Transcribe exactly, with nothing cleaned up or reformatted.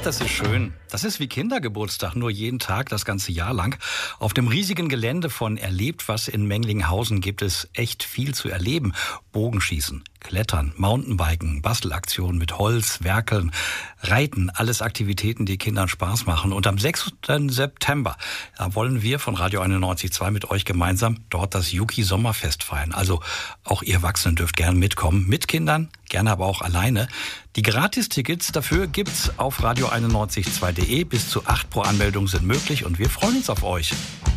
das ist schön. Das ist wie Kindergeburtstag, nur jeden Tag, das ganze Jahr lang. Auf dem riesigen Gelände von Erlebt was in Menglinghausen gibt es echt viel zu erleben. Bogenschießen, Klettern, Mountainbiken, Bastelaktionen mit Holz, Werkeln, Reiten, alles Aktivitäten, die Kindern Spaß machen. Und am sechsten September, da wollen wir von Radio einundneunzig Komma zwei mit euch gemeinsam dort das Yuki Sommerfest feiern. Also auch ihr Erwachsenen dürft gerne mitkommen, mit Kindern, gerne aber auch alleine. Die Gratistickets dafür gibt's auf radio einundneunzig Komma zwei punkt de. Bis zu acht pro Anmeldung sind möglich und wir freuen uns auf euch.